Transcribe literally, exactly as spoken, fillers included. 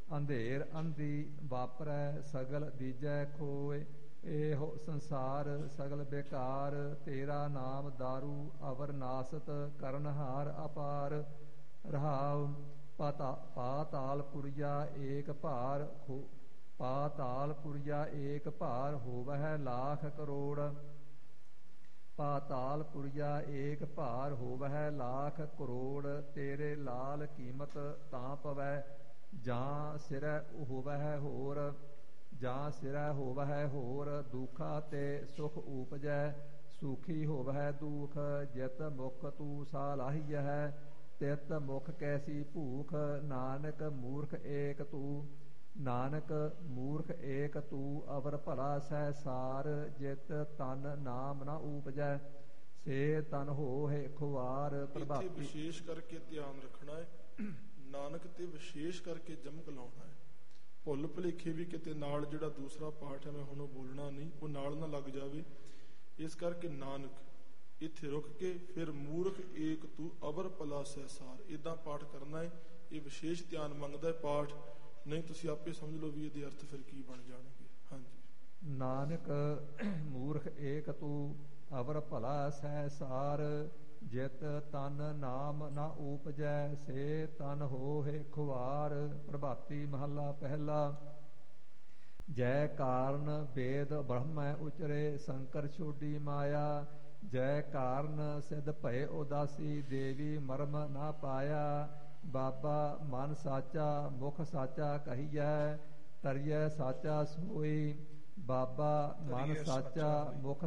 ਅੰਧੇਰ ਅੰਧੀ ਵਾਪਰੈ ਸਗਲ ਦੀਜੈ ਖੋਏ। ਇਹੋ ਸੰਸਾਰ ਸਗਲ ਬੇਕਾਰ, ਤੇਰਾ ਨਾਮ ਦਾਰੂ ਅਵਰ ਨਾਸਤ ਕਰਨਹਾਰ ਅਪਾਰ। ਰਹਾਉ ਪਾਤਾ ਪਾਤਾਲ ਪੁਰੀਆ ਏਕ ਭਾਰ ਹੋ ਪਾਤਾਲ ਪੁਰੀਆ ਏਕ ਭਾਰ ਹੋਵਹਿ ਲਾਖ ਕਰੋੜ। ਪਾਤਾਲ ਪੁਰੀਆ ਏਕ ਭਾਰ ਹੋਵਹਿ ਲਾਖ ਕਰੋੜ। ਤੇਰੇ ਲਾਲ ਕੀਮਤ ਤਾਂ ਪਵੈ ਜਾਂ ਸਿਰੈ ਹੋਵਹਿ ਹੋਰ। ਜਾਂ ਸਿਰੈ ਹੋਵਹਿ ਹੋਰ। ਦੁਖਾ ਤੇ ਸੁਖ ਊਪਜੈ ਸੁਖੀ ਹੋਵਹਿ ਦੁਖ। ਜਿਤ ਮੁਖ ਤੂੰ ਸਾਲਾਹੀਐ ਤਿਤ ਮੁਖ ਕੈਸੀ ਭੂਖ। ਨਾਨਕ ਮੂਰਖ ਏਕ ਤੂੰ ਨਾਨਕ ਮੂਰਖ ਏਕ ਤੂੰ ਅਵਰ ਭਲਾ ਸਹਿ ਸਾਰ। ਜਿਤ ਤਨ ਨਾਮ ਨਾ ਊਪਜੈ ਸੇ ਤਨ ਹੋਏ ਖੁਆਰ। ਇੱਥੇ ਵਿਸ਼ੇਸ਼ ਕਰਕੇ ਧਿਆਨ ਰੱਖਣਾ ਹੈ, ਨਾਨਕ ਤੇ ਵਿਸ਼ੇਸ਼ ਕਰਕੇ ਜਮਕ ਲਾਉਣਾ ਹੈ। ਭੁੱਲ ਭੁਲੇਖੇ ਵੀ ਕਿਤੇ ਨਾਲ ਜਿਹੜਾ ਦੂਸਰਾ ਪਾਠ ਹੈ ਮੈਂ ਹੁਣ ਉਹ ਬੋਲਣਾ ਨਹੀਂ, ਉਹ ਨਾਲ ਨਾ ਲੱਗ ਜਾਵੇ। ਇਸ ਕਰਕੇ ਨਾਨਕ ਇੱਥੇ ਰੁਕ ਕੇ ਫਿਰ ਮੂਰਖ ਏਕ ਤੂੰ ਅਵਰ ਭਲਾ ਸਹਿ ਸਾਰ ਏਦਾਂ ਪਾਠ ਕਰਨਾ ਹੈ। ਇਹ ਵਿਸ਼ੇਸ਼ ਧਿਆਨ ਮੰਗਦਾ ਹੈ ਪਾਠ, ਨਹੀਂ ਤੁਸੀਂ ਆਪੇ ਸਮਝ ਲਓ ਵੀ ਇਹਦੇ ਅਰਥ ਫਿਰ ਕੀ ਬਣ ਜਾਣਗੇ। ਹਾਂਜੀ। ਨਾਨਕ ਮੂਰਖ ਏਕ ਤੂੰ ਅਵਰ ਭਲਾ ਸਹਿ ਸਾਰ। ਜਿਤ ਤਨ ਨਾਮ ਨਾ ਊਪਜੈ ਸੇ ਤਨ ਹੋਏ ਖੁਆਰ। ਪ੍ਰਭਾਤੀ ਮਹੱਲਾ ਪਹਿਲਾ। ਜੈ ਕਾਰਨ ਵੇਦ ਬ੍ਰਹਮੈ ਉਚਰੇ ਸੰਕਰ ਛੋਡੀ ਮਾਇਆ। ਜੈ ਕਾਰਨ ਸਿਧ ਭਏ ਉਦਾਸੀ ਦੇਵੀ ਮਰਮ ਨਾ ਪਾਇਆ। ਬਾਬਾ ਮਨ ਸਾਚਾ ਮੁਖ ਸਾਚਾ ਕਹੀਐ ਤਰੀਐ ਸਾਚਾ ਸੋਈ। ਬਾਬਾ ਮਨ ਸਾਚਾ ਮੁਖ